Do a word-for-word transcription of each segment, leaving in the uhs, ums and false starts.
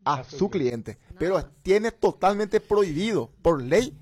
a su cliente. Pero tiene totalmente prohibido por ley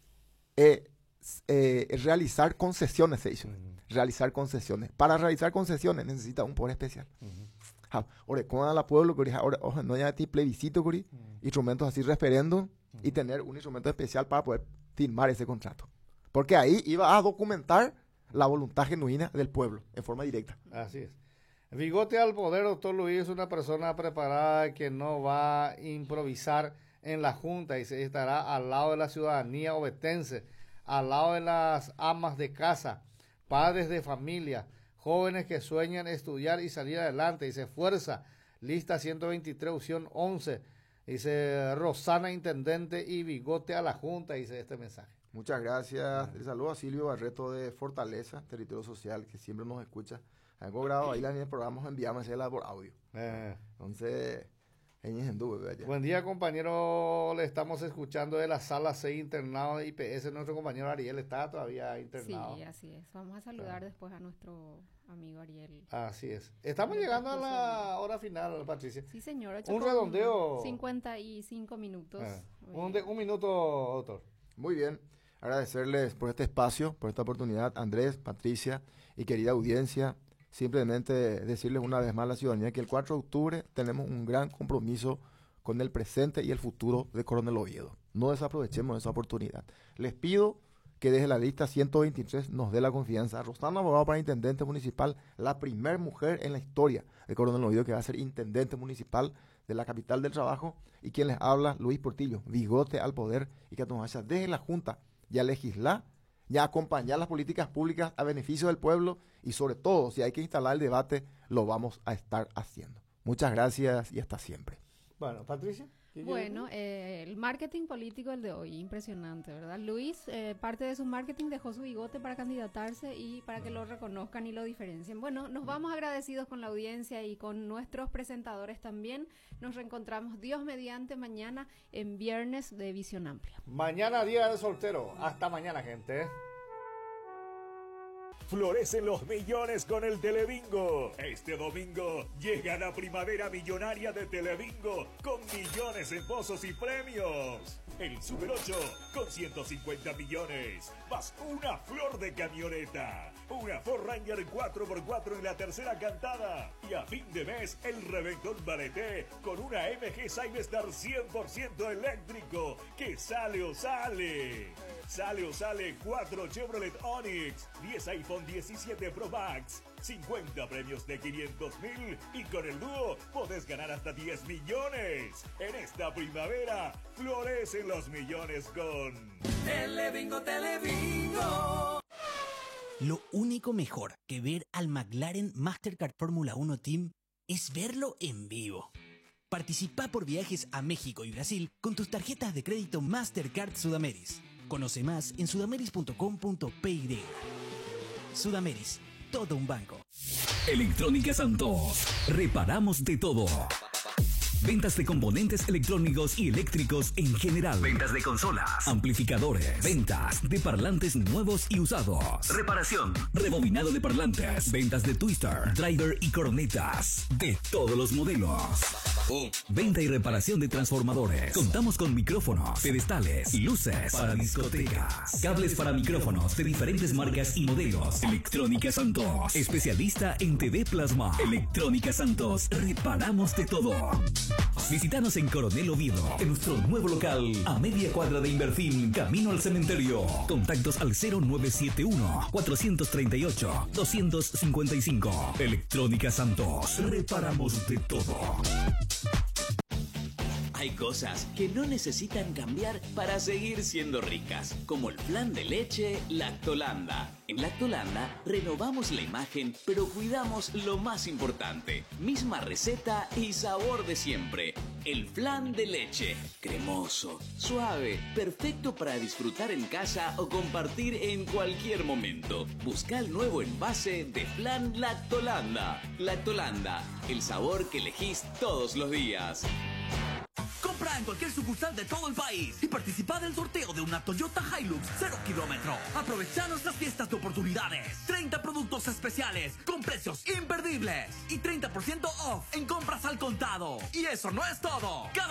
eh, eh, realizar concesiones, se dice. Uh-huh. Realizar concesiones. Para realizar concesiones necesita un poder especial. Uh-huh. Ahora, con la pueblo, ahora, ojo, no hay plebiscito, uh-huh. instrumentos así, referéndum, uh-huh. y tener un instrumento especial para poder firmar ese contrato. Porque ahí iba a documentar la voluntad genuina del pueblo, en forma directa. Así es. Bigote al poder, doctor Luis, es una persona preparada que no va a improvisar en la Junta y se estará al lado de la ciudadanía ovetense, al lado de las amas de casa, padres de familia, jóvenes que sueñan estudiar y salir adelante, y se esfuerza. Lista ciento veintitrés, opción once. Dice Rosana, intendente, y Bigote a la Junta, dice este mensaje. Muchas gracias. El saludo a Silvio Barreto de Fortaleza, Territorio Social, que siempre nos escucha. Han cobrado ahí en el programa, enviamos ese por audio. Eh. Entonces, buen día, compañero. Le estamos escuchando de la sala seis internado de I P S. Nuestro compañero Ariel está todavía internado. Sí, así es. Vamos a saludar ah. después a nuestro amigo Ariel. Así es. Estamos llegando a la hora final, Patricia. Sí, señor. Un redondeo. cincuenta y cinco minutos. Ah. Un, de, un minuto, doctor. Muy bien. Agradecerles por este espacio, por esta oportunidad, Andrés, Patricia y querida audiencia. Simplemente decirles una vez más a la ciudadanía que el cuatro de octubre tenemos un gran compromiso con el presente y el futuro de Coronel Oviedo. No desaprovechemos esa oportunidad. Les pido que desde la lista ciento veintitrés nos dé la confianza. Rosana Abogado para intendente municipal, la primer mujer en la historia de Coronel Oviedo que va a ser intendente municipal de la capital del trabajo. Y quien les habla, Luis Portillo, Bigote al poder, y que nos vaya desde la Junta y a legislar, y a acompañar las políticas públicas a beneficio del pueblo, y sobre todo, si hay que instalar el debate, lo vamos a estar haciendo. Muchas gracias y hasta siempre. Bueno, Patricia. Bueno, eh, el marketing político el de hoy, impresionante, ¿verdad? Luis, eh, parte de su marketing dejó su bigote para candidatarse y para que lo reconozcan y lo diferencien. Bueno, nos vamos agradecidos con la audiencia y con nuestros presentadores también. Nos reencontramos Dios mediante mañana en Viernes de Visión Amplia. Mañana día del soltero. Hasta mañana, gente. Florecen los millones con el Telebingo. Este domingo llega la primavera millonaria de Telebingo con millones en pozos y premios. El Super ocho con ciento cincuenta millones, más una flor de camioneta, una Ford Ranger cuatro por cuatro en la tercera cantada. Y a fin de mes, el reventón Baleté con una M G Cymestar cien por ciento eléctrico. Que sale o sale. Sale o sale cuatro Chevrolet Onix, diez iPhone diecisiete Pro Max, cincuenta premios de quinientos mil y con el dúo podés ganar hasta diez millones. En esta primavera florecen los millones con Telebingo, Telebingo. Lo único mejor que ver al McLaren Mastercard Fórmula uno Team es verlo en vivo. Participa por viajes a México y Brasil con tus tarjetas de crédito Mastercard Sudameris. Conoce más en sudameris punto com punto pe y. Sudameris, todo un banco. Electrónica Santos. Reparamos de todo. Ventas de componentes electrónicos y eléctricos en general. Ventas de consolas, amplificadores. Ventas de parlantes nuevos y usados. Reparación, rebobinado de parlantes. Ventas de twister, driver y cornetas. De todos los modelos. Venta y reparación de transformadores. Contamos con micrófonos, pedestales, luces para discotecas, cables para micrófonos de diferentes marcas y modelos. Electrónica Santos, especialista en T V Plasma. Electrónica Santos, reparamos de todo. Visítanos en Coronel Oviedo, en nuestro nuevo local, a media cuadra de Inverfin, camino al cementerio. Contactos al cero nueve siete uno, cuatro tres ocho, dos cinco cinco. Electrónica Santos, reparamos de todo. Hay cosas que no necesitan cambiar para seguir siendo ricas, como el flan de leche Lactolanda. En Lactolanda renovamos la imagen, pero cuidamos lo más importante. Misma receta y sabor de siempre. El flan de leche, cremoso, suave, perfecto para disfrutar en casa o compartir en cualquier momento. Busca el nuevo envase de flan Lactolanda. Lactolanda, el sabor que elegís todos los días. Compra en cualquier sucursal de todo el país y participa del sorteo de una Toyota Hilux cero kilómetro. Aprovecha nuestras fiestas de oportunidades. treinta productos especiales con precios imperdibles y treinta por ciento off en compras al contado. Y eso no es todo. Cada